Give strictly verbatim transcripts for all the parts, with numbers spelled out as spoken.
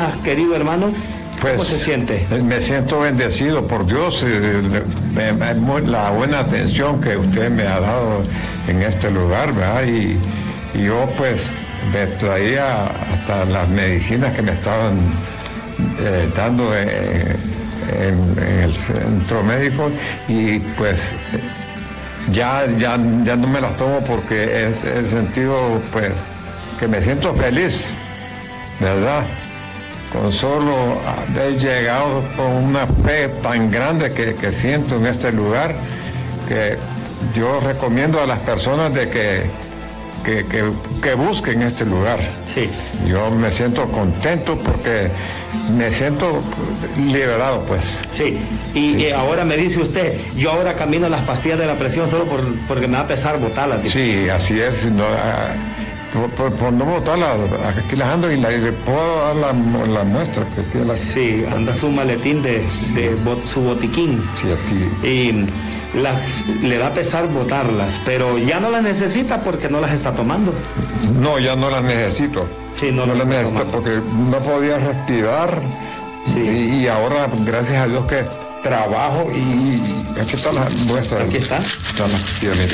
día, querido hermano. Pues, ¿cómo se siente? Me siento bendecido por Dios, eh, me, me, la buena atención que usted me ha dado en este lugar, ¿verdad? Y, y yo pues me traía hasta las medicinas que me estaban eh, dando en, en, en el centro médico, y pues ya, ya, ya no me las tomo porque he, he sentido pues que me siento feliz, ¿verdad? Con solo haber llegado con una fe tan grande que, que siento en este lugar, que yo recomiendo a las personas de que, que, que, que busquen este lugar. Sí. Yo me siento contento porque me siento liberado, pues. Sí, y sí. Eh, ahora me dice usted, yo ahora camino las pastillas de la presión solo por, porque me va a pesar botarlas. Sí, así es. No, Por, por, por no botarla, aquí las ando y la, le puedo dar la, la muestra. Que aquí la... Sí, anda su maletín de, sí. de bot, su botiquín. Sí, aquí. Y las, le va a pesar botarlas, pero ya no las necesita porque no las está tomando. No, ya no las necesito. Sí, no, no las necesito tomando. Porque no podía respirar. Sí. Y, y ahora, gracias a Dios que trabajo y, y aquí están las muestras. Aquí está. Están las pastillas, mire.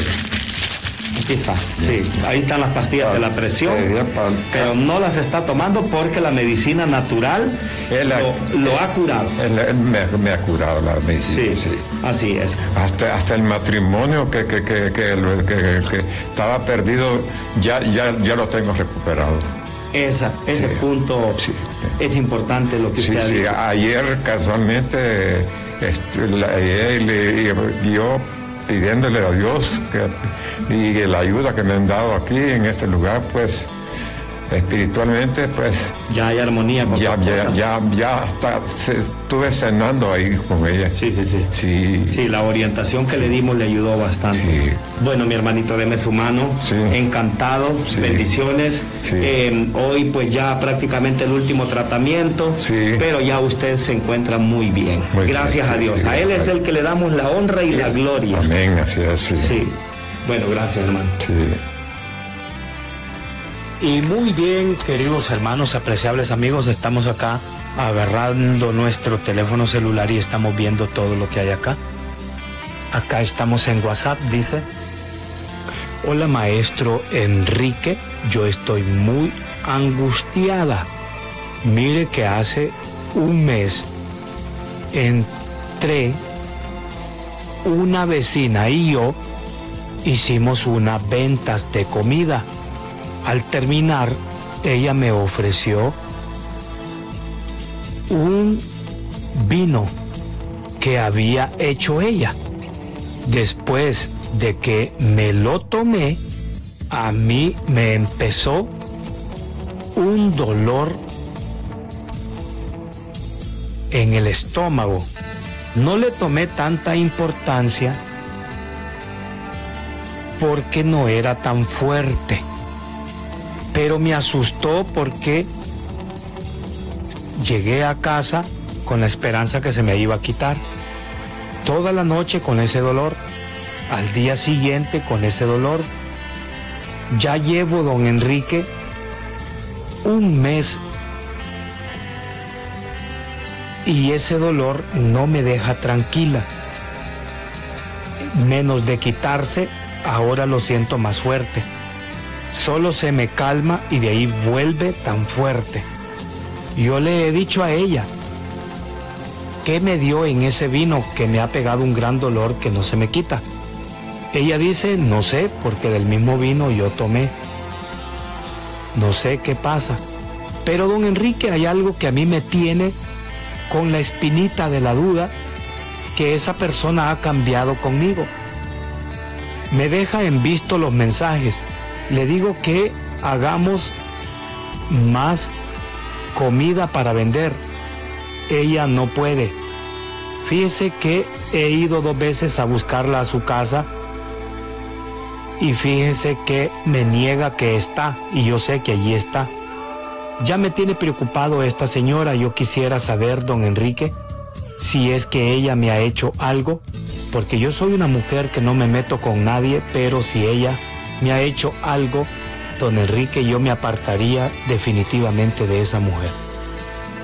Aquí está, sí, ahí están las pastillas de la presión, pero no las está tomando porque la medicina natural la, lo, lo ha curado. Él, me, me ha curado la medicina, sí, sí. Así es. Hasta, hasta el matrimonio que, que, que, que, que, que estaba perdido, ya, ya, ya lo tengo recuperado. Esa, ese sí, punto sí. es importante lo que sí, usted ha sí. dicho. Ayer casualmente este, la, le, yo pidiéndole a Dios que, y la ayuda que me han dado aquí en este lugar, pues espiritualmente, pues ya hay armonía con ya, ya, ya, ya hasta se, estuve cenando ahí con ella. Sí, sí, sí. Sí, sí la orientación que sí. le dimos le ayudó bastante. Sí. Bueno, mi hermanito, deme su mano. Sí. Encantado. Sí. Bendiciones. Sí. Eh, hoy pues ya prácticamente el último tratamiento, sí. pero ya usted se encuentra muy bien. Muy gracias bien, a Dios. Sí, a Él es el que le damos la honra y sí. la gloria. Amén, así es. Sí. sí. Bueno, gracias, hermano. Sí. Y muy bien, queridos hermanos, apreciables amigos, estamos acá agarrando nuestro teléfono celular y estamos viendo todo lo que hay acá. Acá estamos en WhatsApp, dice: hola maestro Enrique, yo estoy muy angustiada. Mire que hace un mes entré, una vecina y yo hicimos unas ventas de comida. Al terminar, ella me ofreció un vino que había hecho ella. Después de que me lo tomé, a mí me empezó un dolor en el estómago. No le tomé tanta importancia porque no era tan fuerte. Pero me asustó porque llegué a casa con la esperanza que se me iba a quitar. Toda la noche con ese dolor, al día siguiente con ese dolor. Ya llevo, don Enrique, un mes y ese dolor no me deja tranquila. Menos de quitarse, ahora lo siento más fuerte. Solo se me calma y de ahí vuelve tan fuerte. Yo le he dicho a ella, ¿qué me dio en ese vino que me ha pegado un gran dolor que no se me quita? Ella dice, no sé, porque del mismo vino yo tomé. No sé qué pasa. Pero don Enrique, hay algo que a mí me tiene con la espinita de la duda, que esa persona ha cambiado conmigo. Me deja en visto los mensajes. Le digo que hagamos más comida para vender. Ella no puede. Fíjese que he ido dos veces a buscarla a su casa y fíjese que me niega que está y yo sé que allí está. Ya me tiene preocupado esta señora. Yo quisiera saber, don Enrique, si es que ella me ha hecho algo, porque yo soy una mujer que no me meto con nadie, pero si ella me ha hecho algo, don Enrique, yo me apartaría definitivamente de esa mujer.